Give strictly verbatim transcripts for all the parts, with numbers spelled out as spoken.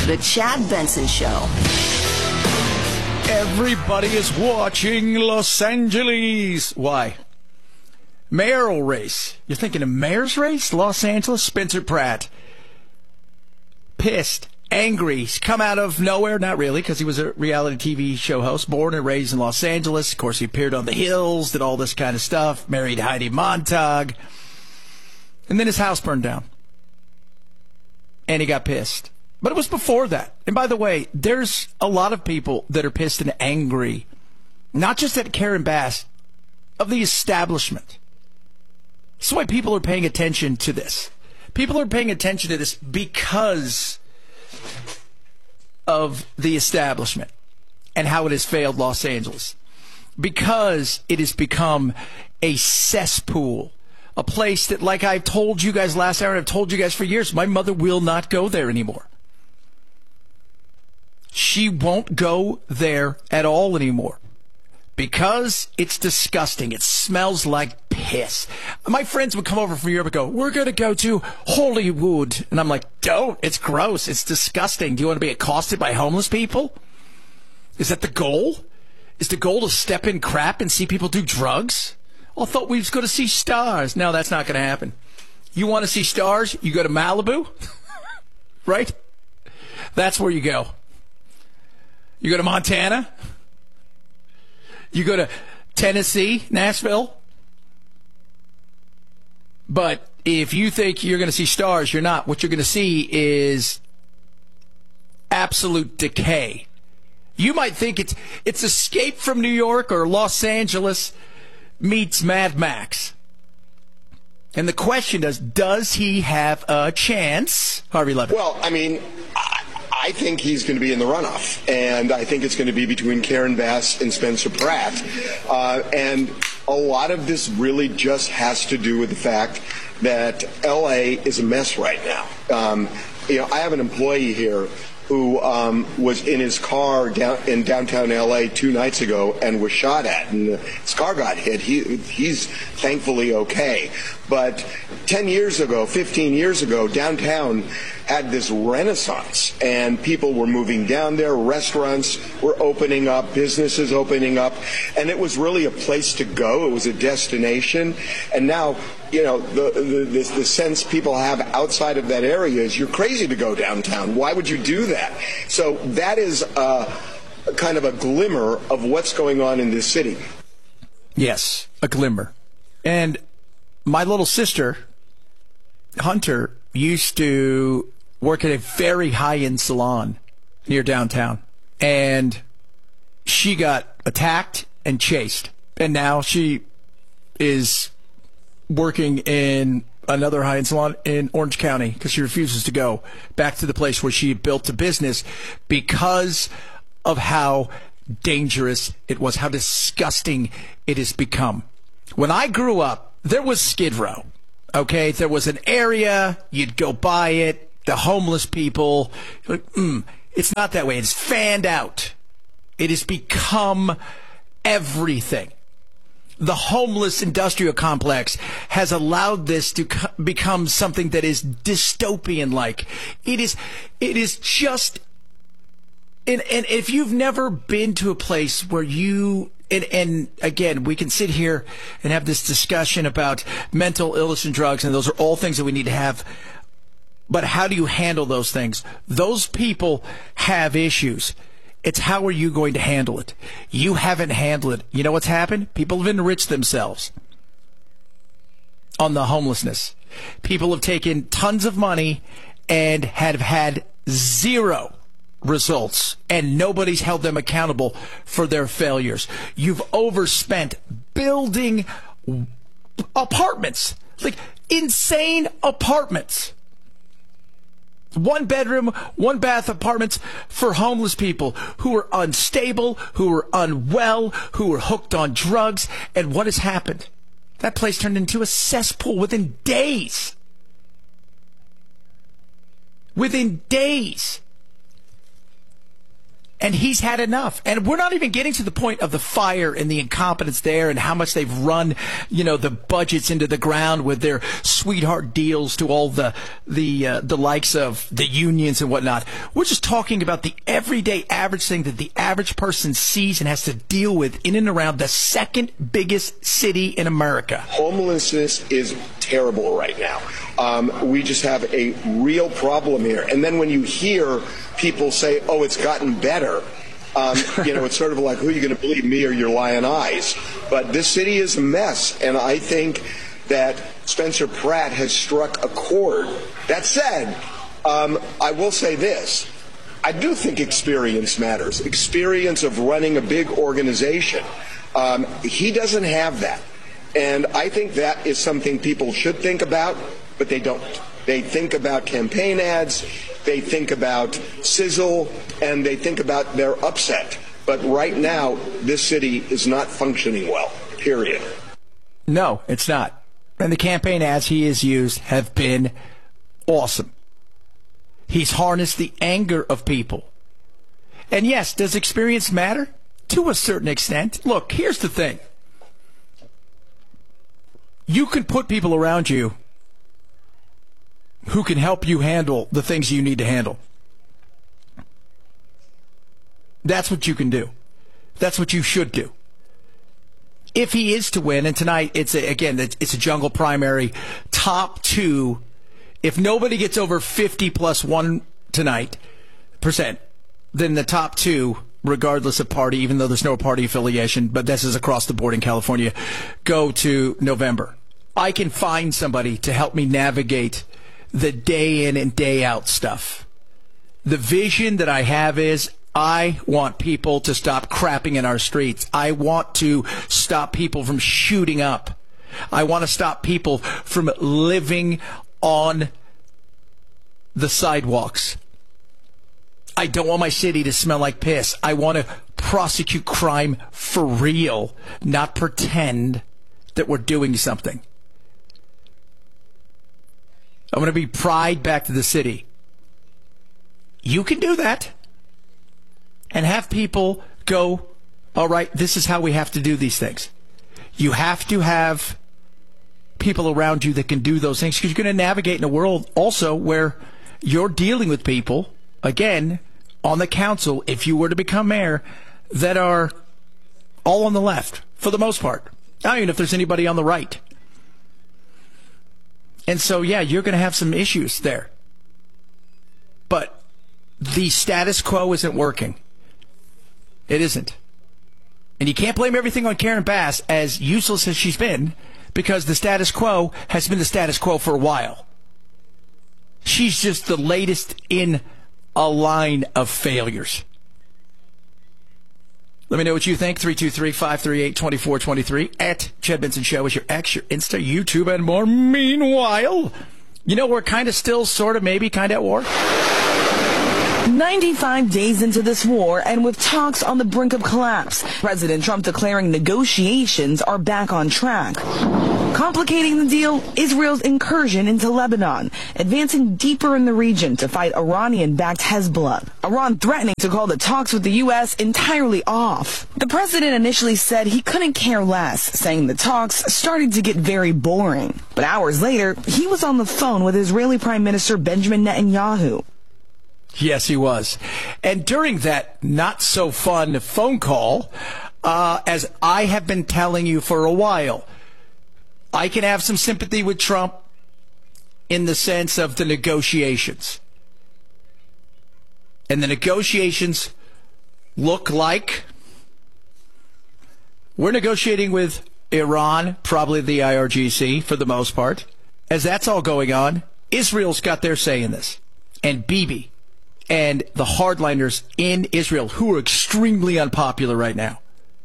The Chad Benson Show. Everybody is watching Los Angeles. Why? Mayoral race. You're thinking of mayor's race? Los Angeles? Spencer Pratt. Pissed. Angry. He's come out of nowhere. Not really, because he was a reality T V show host. Born and raised in Los Angeles. Of course, he appeared on The Hills, did all this kind of stuff. Married Heidi Montag. And then his house burned down. And he got pissed. But it was before that. And by the way, there's a lot of people that are pissed and angry, not just at Karen Bass, of the establishment. That's why people are paying attention to this. People are paying attention to this because of the establishment and how it has failed Los Angeles. Because it has become a cesspool. A place that, like I've told you guys last hour, and I've told you guys for years, my mother will not go there anymore. She won't go there at all anymore because it's disgusting. It smells like piss. My friends would come over from Europe and go, we're going to go to Hollywood. And I'm like, don't. It's gross. It's disgusting. Do you want to be accosted by homeless people? Is that the goal? Is the goal to step in crap and see people do drugs? I thought we was going to see stars. No, that's not going to happen. You want to see stars? You go to Malibu, right? That's where you go. You go to Montana. You go to Tennessee, Nashville. But if you think you're going to see stars, you're not. What you're going to see is absolute decay. You might think it's it's Escape from New York or Los Angeles meets Mad Max. And the question is, does he have a chance, Harvey Levin? Well, I mean, I, I think he's going to be in the runoff. And I think it's going to be between Karen Bass and Spencer Pratt. Uh, and a lot of this really just has to do with the fact that L A is a mess right now. Um, you know, I have an employee here who um, was in his car down in downtown L A two nights ago and was shot at, and his car got hit. He he's thankfully okay. But ten years ago, fifteen years ago, downtown had this renaissance, and people were moving down there. Restaurants were opening up, businesses opening up, and it was really a place to go. It was a destination. And now, you know, the the, the, the sense people have outside of that area is you're crazy to go downtown. Why would you do that? So that is uh, a kind of a glimmer of what's going on in this city. Yes, a glimmer. And my little sister, Hunter, used to work at a very high-end salon near downtown. And she got attacked and chased. And now she is working in another high-end salon in Orange County because she refuses to go back to the place where she built a business because of how dangerous it was, how disgusting it has become. When I grew up, there was Skid Row, okay? There was an area, you'd go by it, the homeless people, like, mm, it's not that way. It's fanned out. It has become everything. The homeless industrial complex has allowed this to co- become something that is dystopian-like. It is, it is just, and, and if you've never been to a place where you, and, and again, we can sit here and have this discussion about mental illness and drugs, and those are all things that we need to have. But how do you handle those things? Those people have issues. It's how are you going to handle it? You haven't handled it. You know what's happened? People have enriched themselves on the homelessness. People have taken tons of money and have had zero results, and nobody's held them accountable for their failures. You've overspent building apartments, like insane apartments. One bedroom, one bath apartments for homeless people who are unstable, who are unwell, who are hooked on drugs. And what has happened? That place turned into a cesspool within days. Within days. And he's had enough. And we're not even getting to the point of the fire and the incompetence there and how much they've run, you know, the budgets into the ground with their sweetheart deals to all the the uh, the likes of the unions and whatnot. We're just talking about the everyday average thing that the average person sees and has to deal with in and around the second biggest city in America. Homelessness is terrible right now. Um, we just have a real problem here. And then when you hear people say, oh, it's gotten better, um, you know, it's sort of like, who are you going to believe, me or your lying eyes? But this city is a mess, and I think that Spencer Pratt has struck a chord. That said, um, I will say this. I do think experience matters, experience of running a big organization. Um, he doesn't have that. And I think that is something people should think about, but they don't. They think about campaign ads, they think about sizzle, and they think about their upset. But right now, this city is not functioning well, period. No, it's not. And the campaign ads he has used have been awesome. He's harnessed the anger of people. And yes, does experience matter? To a certain extent. Look, here's the thing. You can put people around you who can help you handle the things you need to handle. That's what you can do. That's what you should do. If he is to win, and tonight, it's a, again, it's a jungle primary, top two. If nobody gets over fifty plus one tonight, percent, then the top two, regardless of party, even though there's no party affiliation, but this is across the board in California, go to November. I can find somebody to help me navigate the day in and day out stuff. The vision that I have is I want people to stop crapping in our streets. I want to stop people from shooting up. I want to stop people from living on the sidewalks. I don't want my city to smell like piss. I want to prosecute crime for real, not pretend that we're doing something. I'm going to be pride back to the city. You can do that and have people go, all right, this is how we have to do these things. You have to have people around you that can do those things because you're going to navigate in a world also where you're dealing with people, again, on the council, if you were to become mayor, that are all on the left, for the most part. I don't even know if there's anybody on the right. And so, yeah, you're going to have some issues there. But the status quo isn't working. It isn't. And you can't blame everything on Karen Bass, as useless as she's been, because the status quo has been the status quo for a while. She's just the latest in a line of failures. Let me know what you think. three two three, five three eight, two four two three. At Chad Benson Show is your X, your Insta, YouTube, and more. Meanwhile, you know, we're kind of still sort of maybe kind of at war. ninety-five days into this war, and with talks on the brink of collapse, President Trump declaring negotiations are back on track. Complicating the deal, Israel's incursion into Lebanon, advancing deeper in the region to fight Iranian-backed Hezbollah. Iran threatening to call the talks with the U S entirely off. The president initially said he couldn't care less, saying the talks started to get very boring. But hours later, he was on the phone with Israeli Prime Minister Benjamin Netanyahu. Yes, he was. And during that not-so-fun phone call, uh, as I have been telling you for a while, I can have some sympathy with Trump in the sense of the negotiations. And the negotiations look like we're negotiating with Iran, probably the I R G C for the most part. As that's all going on, Israel's got their say in this. And Bibi and the hardliners in Israel, who are extremely unpopular right now.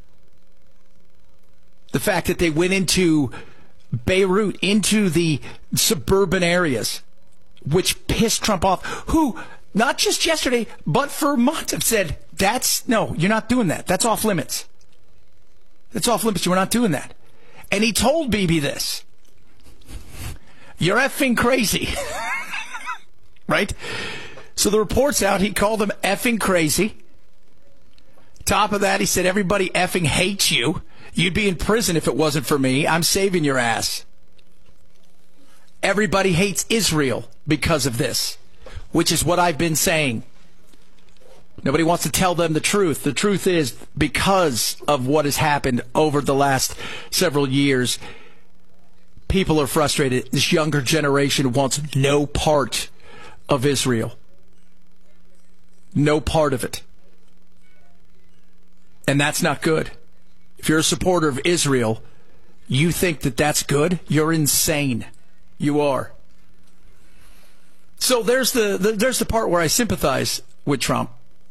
The fact that they went into Beirut, into the suburban areas, which pissed Trump off, who, not just yesterday, but for months have said, that's, no, you're not doing that. That's off limits. That's off limits. You're not doing that. And he told Bibi this. You're effing crazy. Right? So the report's out, he called him effing crazy. Top of that, he said, everybody effing hates you. You'd be in prison if it wasn't for me. I'm saving your ass. Everybody hates Israel because of this, which is what I've been saying. Nobody wants to tell them the truth. The truth is, because of what has happened over the last several years, people are frustrated. This younger generation wants no part of Israel. No part of it. And that's not good. If you're a supporter of Israel, you think that that's good? You're insane. You are. So there's the, the there's the part where I sympathize with Trump.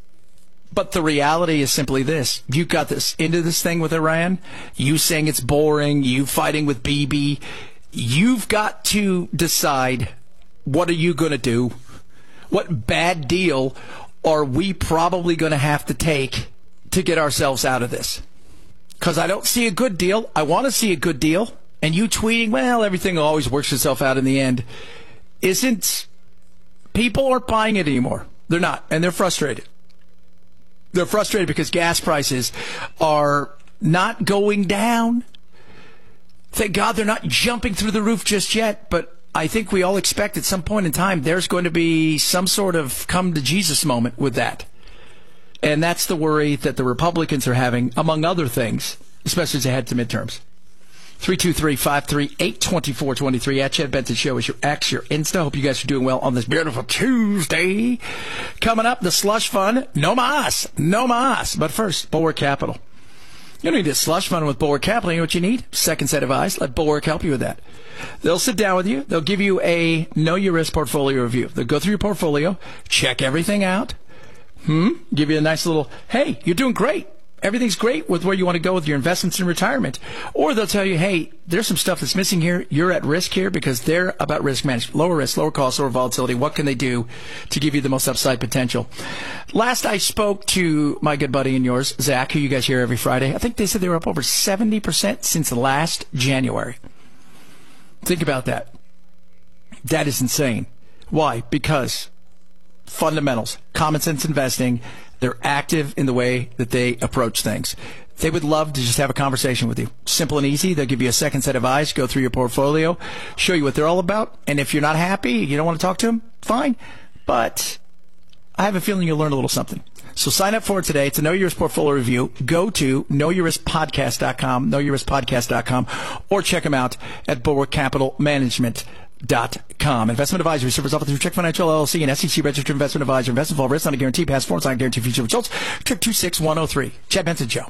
But the reality is simply this. You got this into this thing with Iran. You saying it's boring. You fighting with Bibi. You've got to decide, what are you going to do? What bad deal are we probably going to have to take to get ourselves out of this? Because I don't see a good deal. I want to see a good deal. And you tweeting, well, everything always works itself out in the end, isn't... People aren't buying it anymore. They're not. And they're frustrated. They're frustrated because gas prices are not going down. Thank God they're not jumping through the roof just yet. But I think we all expect at some point in time there's going to be some sort of come to Jesus moment with that. And that's the worry that the Republicans are having, among other things, especially as they head to midterms. three two three, five three eight, two four two three at Chad Benson Show is your X, your Insta. Hope you guys are doing well on this beautiful Tuesday. Coming up, the slush fund. No mas. No mas. But first, Bulwark Capital. You don't need a slush fund with Bulwark Capital. You know what you need? Second set of eyes. Let Bulwark help you with that. They'll sit down with you. They'll give you a know your risk portfolio review. They'll go through your portfolio, check everything out. Hmm? Give you a nice little, hey, you're doing great. Everything's great with where you want to go with your investments in retirement. Or they'll tell you, hey, there's some stuff that's missing here. You're at risk here because they're about risk management. Lower risk, lower cost, lower volatility. What can they do to give you the most upside potential? Last I spoke to my good buddy and yours, Zach, who you guys hear every Friday. I think they said they were up over seventy percent since last January. Think about that. That is insane. Why? Because fundamentals, common sense investing. They're active in the way that they approach things. They would love to just have a conversation with you. Simple and easy. They'll give you a second set of eyes, go through your portfolio, show you what they're all about. And if you're not happy, you don't want to talk to them, fine. But I have a feeling you'll learn a little something. So sign up for it today. It's a Know Your Risk portfolio review. Go to know your risk podcast dot com, know your risk podcast dot com, or check them out at Bulwark Capital Management dot com. Investment advisory service offered through Trick Financial L L C and S E C registered investment advisor. Investment involved risk, not a guarantee. Past performance, not a guarantee future results. Trick two six one oh three. Chad Benson Show.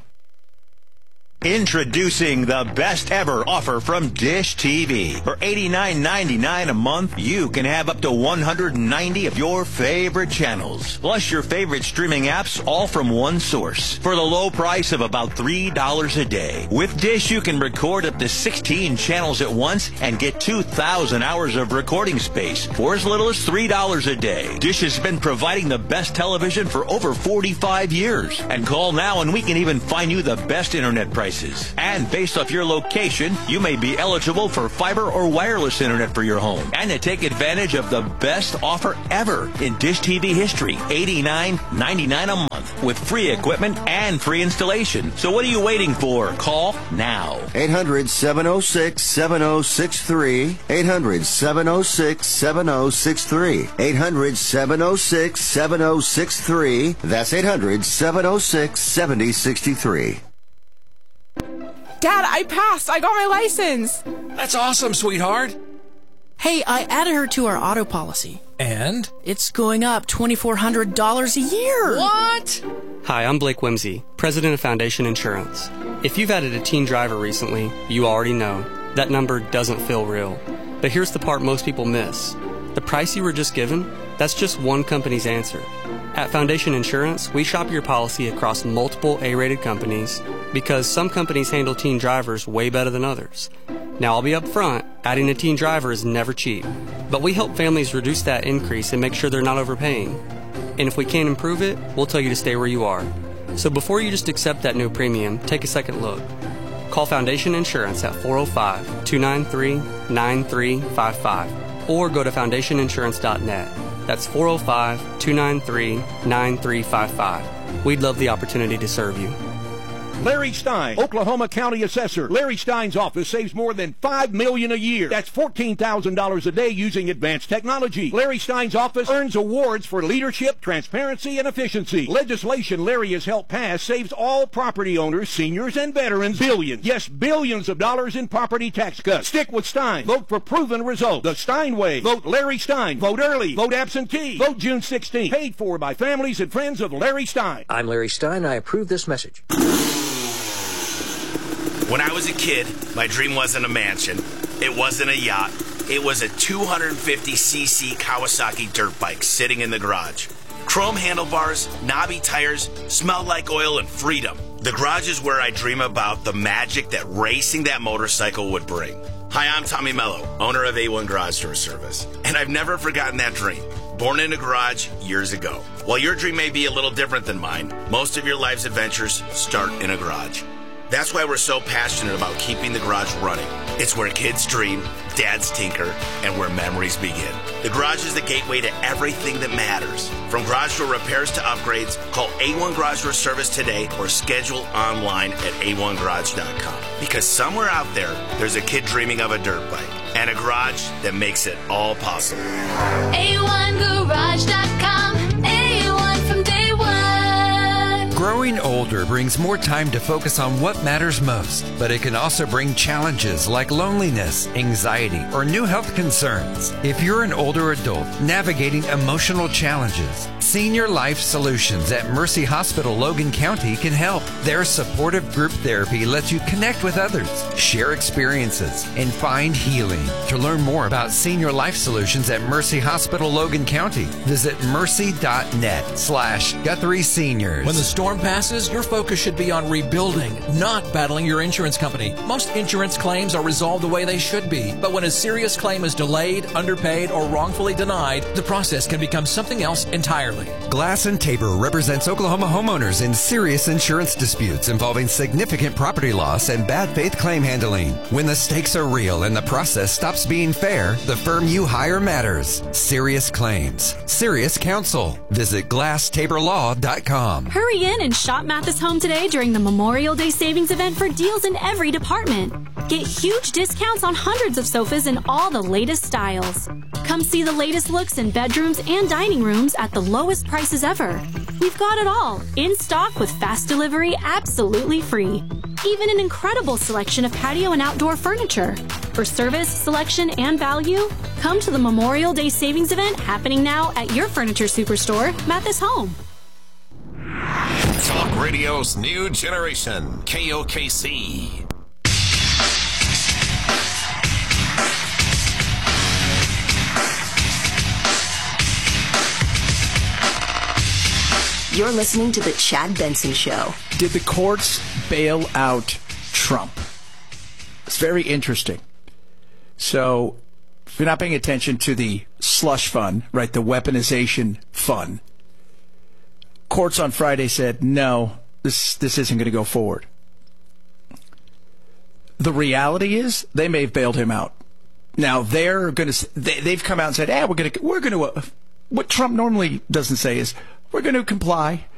Introducing the best ever offer from Dish T V. For eighty-nine ninety-nine a month, you can have up to one hundred ninety of your favorite channels, plus your favorite streaming apps, all from one source, for the low price of about three dollars a day. With Dish, you can record up to sixteen channels at once and get two thousand hours of recording space for as little as three dollars a day. Dish has been providing the best television for over forty-five years. And call now and we can even find you the best internet prices. And based off your location, you may be eligible for fiber or wireless internet for your home. And to take advantage of the best offer ever in Dish T V history, eighty-nine ninety-nine a month with free equipment and free installation. So what are you waiting for? Call now. eight hundred, seven oh six, seven oh six three. eight hundred, seven oh six, seven oh six three. eight hundred, seven oh six, seven oh six three. That's eight hundred, seven oh six, seven oh six three. Dad, I passed. I got my license. That's awesome, sweetheart. Hey, I added her to our auto policy. And? It's going up two thousand four hundred dollars a year. What? Hi, I'm Blake Whimsy, president of Foundation Insurance. If you've added a teen driver recently, you already know that number doesn't feel real. But here's the part most people miss. The price you were just given, that's just one company's answer. At Foundation Insurance, we shop your policy across multiple A-rated companies because some companies handle teen drivers way better than others. Now, I'll be up front, adding a teen driver is never cheap, but we help families reduce that increase and make sure they're not overpaying. And if we can't improve it, we'll tell you to stay where you are. So before you just accept that new premium, take a second look. Call Foundation Insurance at four oh five, two nine three, nine three five five or go to foundation insurance dot net. That's four oh five, two nine three, nine three five five. We'd love the opportunity to serve you. Larry Stein, Oklahoma County Assessor. Larry Stein's office saves more than five million dollars a year. That's fourteen thousand dollars a day using advanced technology. Larry Stein's office earns awards for leadership, transparency, and efficiency. Legislation Larry has helped pass saves all property owners, seniors, and veterans billions, yes, billions of dollars in property tax cuts. Stick with Stein. Vote for proven results. The Stein way. Vote Larry Stein. Vote early. Vote absentee. Vote June sixteenth. Paid for by families and friends of Larry Stein. I'm Larry Stein. I approve this message. When I was a kid, my dream wasn't a mansion. It wasn't a yacht. It was a two hundred fifty c c Kawasaki dirt bike sitting in the garage. Chrome handlebars, knobby tires, smelled like oil, and freedom. The garage is where I dream about the magic that racing that motorcycle would bring. Hi, I'm Tommy Mello, owner of A one Garage Door Service, and I've never forgotten that dream. Born in a garage years ago. While your dream may be a little different than mine, most of your life's adventures start in a garage. That's why we're so passionate about keeping the garage running. It's where kids dream, dads tinker, and where memories begin. The garage is the gateway to everything that matters. From garage door repairs to upgrades, call A one Garage Door Service today or schedule online at A one garage dot com. Because somewhere out there, there's a kid dreaming of a dirt bike and a garage that makes it all possible. A one garage dot com. A one from day one. Growing older brings more time to focus on what matters most, but it can also bring challenges like loneliness, anxiety, or new health concerns. If you're an older adult navigating emotional challenges, Senior Life Solutions at Mercy Hospital Logan County can help. Their supportive group therapy lets you connect with others, share experiences, and find healing. To learn more about Senior Life Solutions at Mercy Hospital Logan County, visit mercy.net slash Guthrie Seniors. When the storm passes, your focus should be on rebuilding, not battling your insurance company. Most insurance claims are resolved the way they should be, but when a serious claim is delayed, underpaid, or wrongfully denied, the process can become something else entirely. Glass and Tabor represents Oklahoma homeowners in serious insurance disputes involving significant property loss and bad faith claim handling. When the stakes are real and the process stops being fair, the firm you hire matters. Serious Claims. Serious Counsel. Visit glass tabor law dot com. Hurry in and shop Mathis Home today during the Memorial Day Savings Event for deals in every department. Get huge discounts on hundreds of sofas in all the latest styles. Come see the latest looks in bedrooms and dining rooms at the lowest prices ever. We've got it all, in stock with fast delivery absolutely free. Even an incredible selection of patio and outdoor furniture. For service, selection, and value, come to the Memorial Day Savings Event happening now at your furniture superstore, Mathis Home. Talk Radio's new generation, K O K C. You're listening to The Chad Benson Show. Did the courts bail out Trump? It's very interesting. So, if you're not paying attention to the slush fund, right, the weaponization fund, courts on Friday said, no, this this isn't going to go forward. The reality is they may have bailed him out. Now, they're going to, they, they've come out and said, hey, we're going to, we're going to, uh, what Trump normally doesn't say is, we're going to comply.